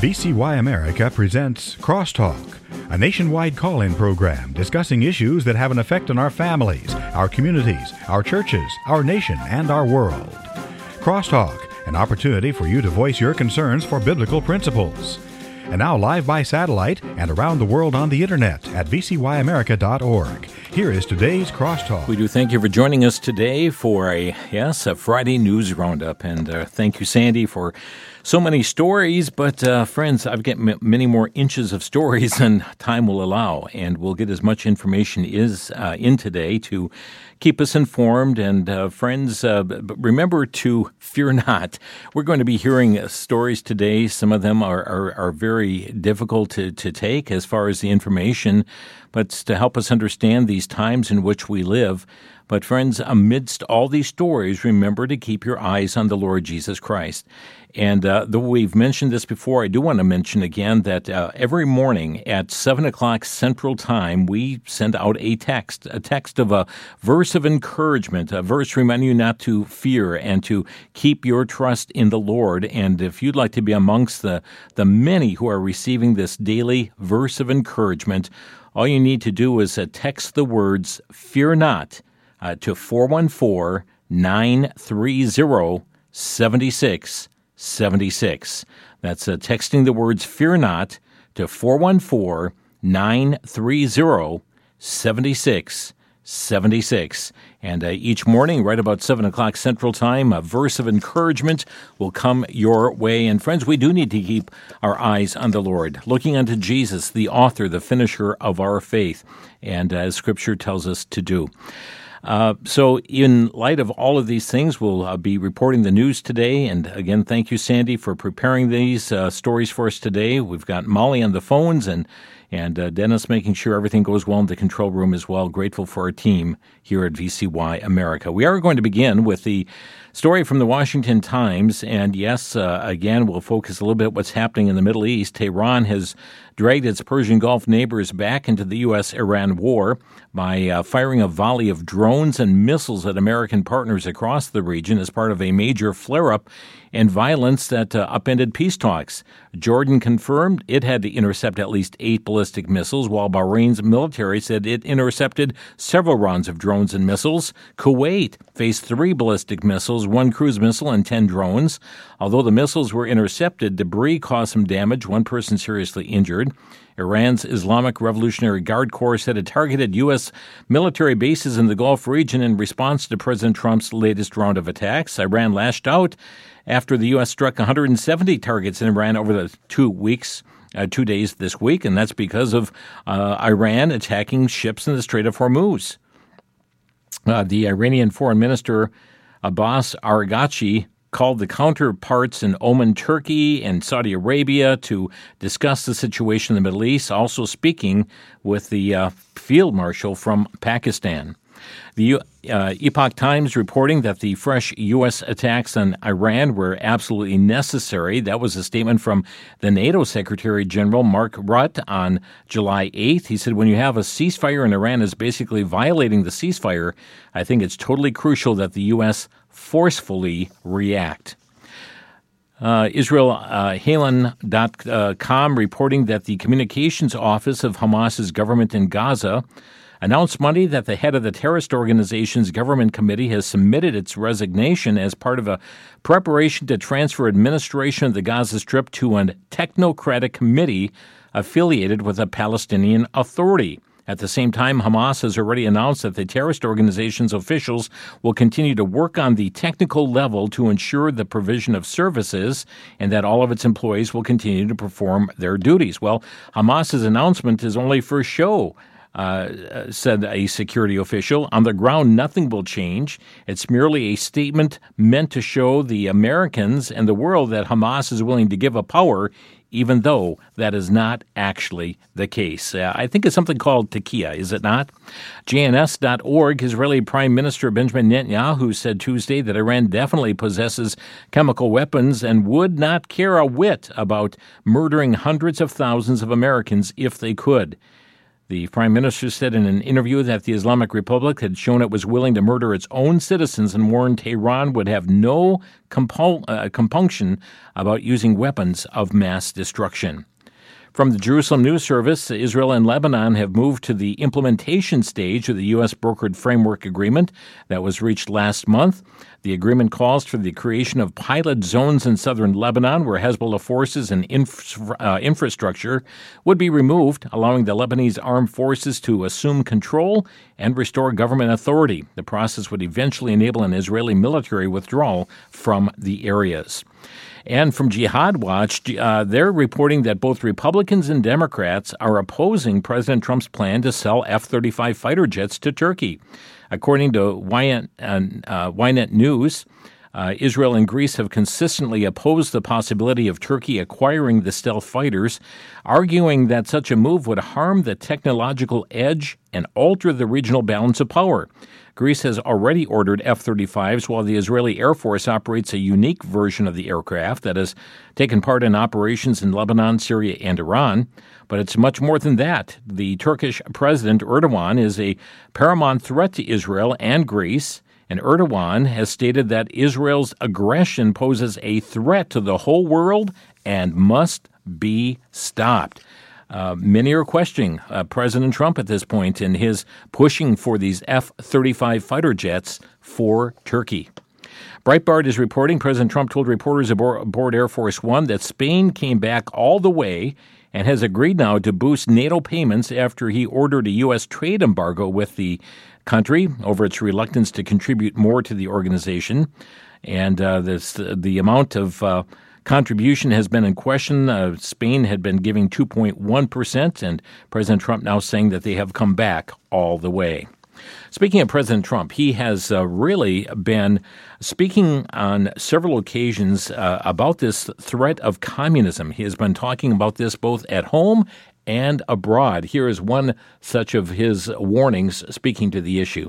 VCY America presents Crosstalk, a nationwide call-in program discussing issues that have an effect on our families, our communities, our churches, our nation, and our world. Crosstalk, an opportunity for you to voice your concerns for biblical principles. And now live by satellite and around the world on the internet at vcyamerica.org. Here is today's Crosstalk. We do thank you for joining us today for a Friday news roundup. And thank you, Sandy, for so many stories. But friends, I've got many more inches of stories than time will allow. And we'll get as much information in today to keep us informed. And friends, remember to fear not. We're going to be hearing stories today. Some of them are very difficult to take as far as the information, but to help us understand these times in which we live. But friends, amidst all these stories, remember to keep your eyes on the Lord Jesus Christ. And though we've mentioned this before, I do want to mention again that every morning at 7 o'clock Central Time, we send out a text of a verse of encouragement, a verse reminding you not to fear and to keep your trust in the Lord. And if you'd like to be amongst the many who are receiving this daily verse of encouragement, all you need to do is text the words, "Fear not," to 414-930-7676. That's texting the words "Fear not" to 414-930-7676. And each morning, right about 7 o'clock Central Time, a verse of encouragement will come your way. And friends, we do need to keep our eyes on the Lord, looking unto Jesus, the author, the finisher of our faith, and as Scripture tells us to do. So in light of all of these things, we'll be reporting the news today. And again, thank you, Sandy, for preparing these stories for us today. We've got Molly on the phones and Dennis making sure everything goes well in the control room as well. Grateful for our team here at VCY America. We are going to begin with the story from the Washington Times. And yes, again, we'll focus a little bit what's happening in the Middle East. Iran has dragged its Persian Gulf neighbors back into the U.S.-Iran war by firing a volley of drones and missiles at American partners across the region as part of a major flare-up and violence that upended peace talks. Jordan confirmed it had to intercept at least 8 ballistic missiles, while Bahrain's military said it intercepted several rounds of drones and missiles. Kuwait faced 3 ballistic missiles, 1 cruise missile, and 10 drones. Although the missiles were intercepted, debris caused some damage, 1 person seriously injured. Iran's Islamic Revolutionary Guard Corps said it targeted U.S. military bases in the Gulf region in response to President Trump's latest round of attacks. Iran lashed out after the U.S. struck 170 targets in Iran over the 2 days this week, and that's because of Iran attacking ships in the Strait of Hormuz. The Iranian Foreign Minister Abbas Araghchi called the counterparts in Oman, Turkey, and Saudi Arabia to discuss the situation in the Middle East, also speaking with the field marshal from Pakistan. The Epoch Times reporting that the fresh U.S. attacks on Iran were absolutely necessary. That was a statement from the NATO Secretary General Mark Rutte on July 8th. He said, when you have a ceasefire and Iran is basically violating the ceasefire, I think it's totally crucial that the U.S. forcefully react. IsraelHalan.com reporting that the communications office of Hamas's government in Gaza announced Monday that the head of the terrorist organization's government committee has submitted its resignation as part of a preparation to transfer administration of the Gaza Strip to a technocratic committee affiliated with a Palestinian Authority. At the same time, Hamas has already announced that the terrorist organization's officials will continue to work on the technical level to ensure the provision of services and that all of its employees will continue to perform their duties. Well, Hamas's announcement is only for show, said a security official. On the ground, nothing will change. It's merely a statement meant to show the Americans and the world that Hamas is willing to give up power, even though that is not actually the case. I think it's something called takia, is it not? JNS.org, Israeli Prime Minister Benjamin Netanyahu said Tuesday that Iran definitely possesses chemical weapons and would not care a whit about murdering hundreds of thousands of Americans if they could. The prime minister said in an interview that the Islamic Republic had shown it was willing to murder its own citizens and warned Tehran would have no compunction about using weapons of mass destruction. From the Jerusalem News Service, Israel and Lebanon have moved to the implementation stage of the U.S. brokered framework agreement that was reached last month. The agreement calls for the creation of pilot zones in southern Lebanon where Hezbollah forces and infrastructure would be removed, allowing the Lebanese armed forces to assume control and restore government authority. The process would eventually enable an Israeli military withdrawal from the areas. And from Jihad Watch, they're reporting that both Republicans and Democrats are opposing President Trump's plan to sell F-35 fighter jets to Turkey. According to Ynet News, Israel and Greece have consistently opposed the possibility of Turkey acquiring the stealth fighters, arguing that such a move would harm the technological edge and alter the regional balance of power. Greece has already ordered F-35s, while the Israeli Air Force operates a unique version of the aircraft that has taken part in operations in Lebanon, Syria, and Iran. But it's much more than that. The Turkish President Erdogan is a paramount threat to Israel and Greece, and Erdogan has stated that Israel's aggression poses a threat to the whole world and must be stopped. Many are questioning President Trump at this point in his pushing for these F-35 fighter jets for Turkey. Breitbart is reporting President Trump told reporters aboard Air Force One that Spain came back all the way and has agreed now to boost NATO payments after he ordered a U.S. trade embargo with the country over its reluctance to contribute more to the organization. And the amount of contribution has been in question. Spain had been giving 2.1%, and President Trump now saying that they have come back all the way. Speaking of President Trump, he has really been speaking on several occasions about this threat of communism. He has been talking about this both at home and abroad. Here is one such of his warnings speaking to the issue.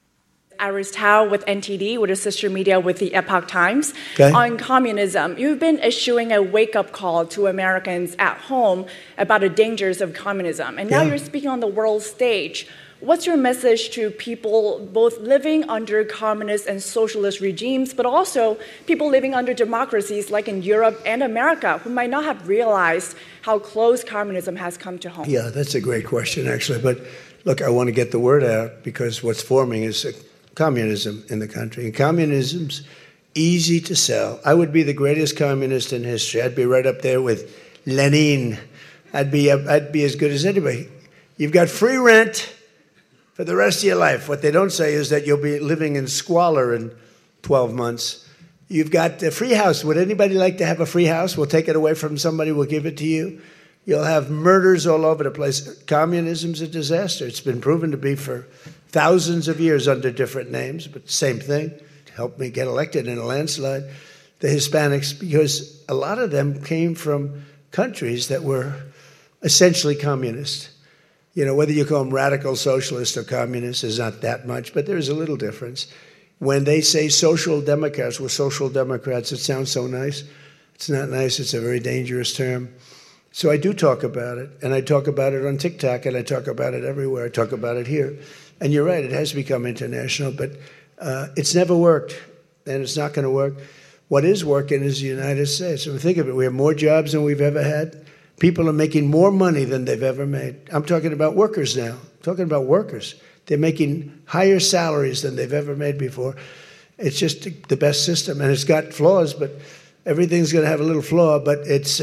Iris Tao with NTD, with a sister media with the Epoch Times. Okay. On communism, you've been issuing a wake-up call to Americans at home about the dangers of communism. And now you're speaking on the world stage. What's your message to people both living under communist and socialist regimes, but also people living under democracies like in Europe and America who might not have realized how close communism has come to home? Yeah, that's a great question, actually. But look, I want to get the word out because what's forming is communism in the country. And communism's easy to sell. I would be the greatest communist in history. I'd be right up there with Lenin. I'd be as good as anybody. You've got free rent for the rest of your life. What they don't say is that you'll be living in squalor in 12 months. You've got a free house. Would anybody like to have a free house? We'll take it away from somebody. We'll give it to you. You'll have murders all over the place. Communism's a disaster. It's been proven to be for thousands of years under different names, but same thing. Helped me get elected in a landslide. The Hispanics, because a lot of them came from countries that were essentially communist. You know, whether you call them radical socialist or communist is not that much, but there's a little difference. When they say social democrats, we're social democrats, it sounds so nice. It's not nice. It's a very dangerous term. So I do talk about it, and I talk about it on TikTok, and I talk about it everywhere. I talk about it here. And you're right, it has become international, but it's never worked, and it's not going to work. What is working is the United States. I mean, think of it. We have more jobs than we've ever had. People are making more money than they've ever made. I'm talking about workers now. I'm talking about workers. They're making higher salaries than they've ever made before. It's just the best system, and it's got flaws, but everything's going to have a little flaw, but it's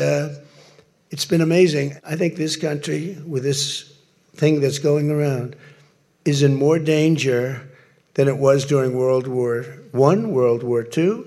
been amazing. I think this country, with this thing that's going around, is in more danger than it was during World War I, World War II.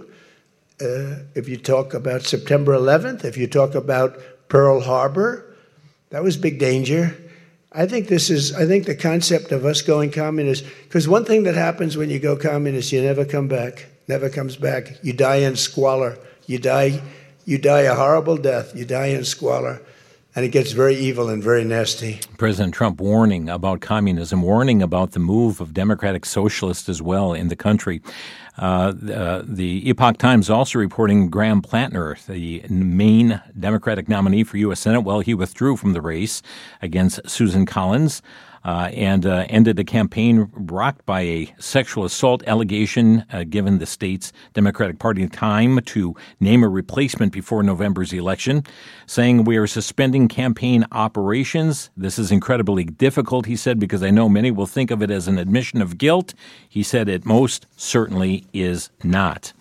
If you talk about September 11th, if you talk about Pearl Harbor, that was big danger. I think the concept of us going communist, because one thing that happens when you go communist, you never come back, never comes back. You die in squalor. You die a horrible death. You die in squalor. and it gets very evil and very nasty. President Trump warning about communism, warning about the move of democratic socialists as well in the country. The Epoch Times also reporting Graham Plattner, the Maine Democratic nominee for U.S. Senate, well, he withdrew from the race against Susan Collins. And ended a campaign rocked by a sexual assault allegation, given the state's Democratic Party time to name a replacement before November's election, saying we are suspending campaign operations. This is incredibly difficult, he said, because I know many will think of it as an admission of guilt. He said it most certainly is not.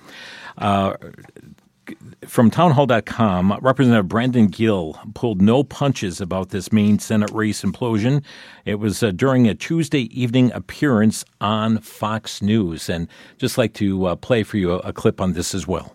From townhall.com, Representative Brandon Gill pulled no punches about this Maine Senate race implosion. It was during a Tuesday evening appearance on Fox News. And just like to play for you a clip on this as well.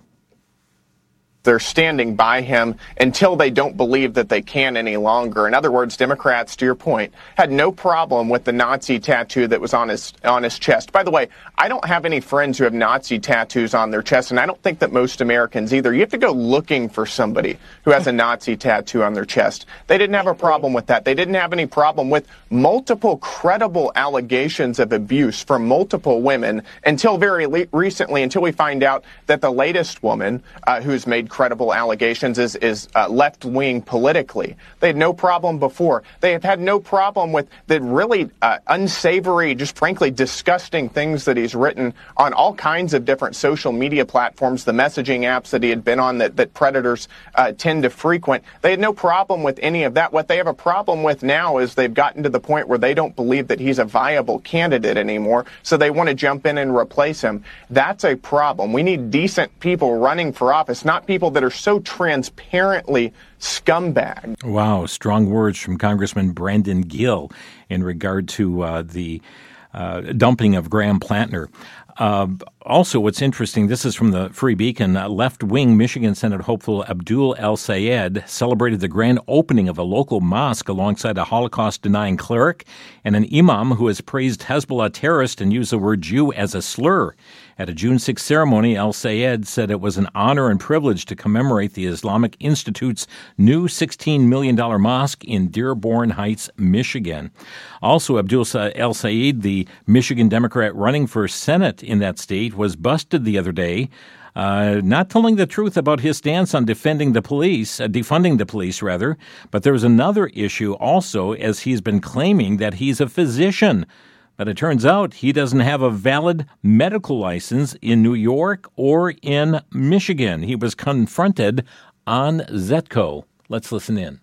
They're standing by him until they don't believe that they can any longer. In other words, Democrats, to your point, had no problem with the Nazi tattoo that was on his chest. By the way, I don't have any friends who have Nazi tattoos on their chest, and I don't think that most Americans either. You have to go looking for somebody who has a Nazi tattoo on their chest. They didn't have a problem with that. They didn't have any problem with multiple credible allegations of abuse from multiple women until very recently, until we find out that the latest woman who's made credible allegations is left-wing politically. They had no problem before. They have had no problem with the really unsavory, just frankly disgusting things that he's written on all kinds of different social media platforms, the messaging apps that he had been on that predators tend to frequent. They had no problem with any of that. What they have a problem with now is they've gotten to the point where they don't believe that he's a viable candidate anymore, so they want to jump in and replace him. That's a problem. We need decent people running for office, not people that are so transparently scumbag. Wow, strong words from Congressman Brandon Gill in regard to the dumping of Graham Plattner. Also, what's interesting, this is from the Free Beacon, left-wing Michigan Senate hopeful Abdul El-Sayed celebrated the grand opening of a local mosque alongside a Holocaust-denying cleric and an imam who has praised Hezbollah terrorists and used the word Jew as a slur. At a June 6th ceremony, El-Sayed said it was an honor and privilege to commemorate the Islamic Institute's new $16 million mosque in Dearborn Heights, Michigan. Also, Abdul El-Sayed, the Michigan Democrat running for Senate in that state, was busted the other day, not telling the truth about his stance on defunding the police, But there was another issue also, as he's been claiming that he's a physician. But it turns out he doesn't have a valid medical license in New York or in Michigan. He was confronted on Zetco. Let's listen in.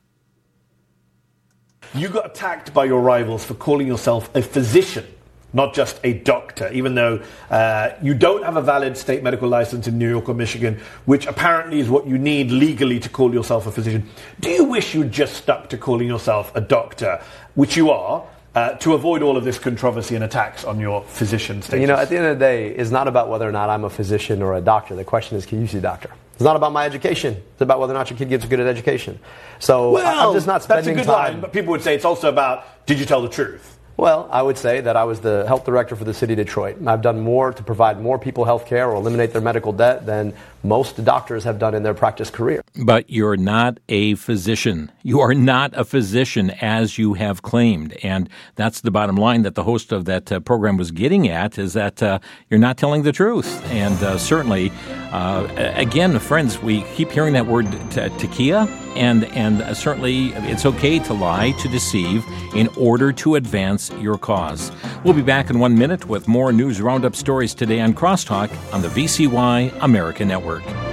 You got attacked by your rivals for calling yourself a physician, not just a doctor, even though you don't have a valid state medical license in New York or Michigan, which apparently is what you need legally to call yourself a physician. Do you wish you'd just stuck to calling yourself a doctor, which you are, to avoid all of this controversy and attacks on your physician status? You know, at the end of the day, it's not about whether or not I'm a physician or a doctor. The question is, can you see a doctor? It's not about my education. It's about whether or not your kid gets a good education. So I'm just not spending time. That's a good line, but people would say it's also about, did you tell the truth? Well, I would say that I was the health director for the city of Detroit. I've done more to provide more people health care or eliminate their medical debt than most doctors have done in their practice career. But you're not a physician. You are not a physician, as you have claimed. And that's the bottom line that the host of that program was getting at, is that you're not telling the truth. And certainly, again, friends, we keep hearing that word takia, and certainly it's okay to lie, to deceive, in order to advance your cause. We'll be back in 1 minute with more News Roundup stories today on Crosstalk on the VCY America Network.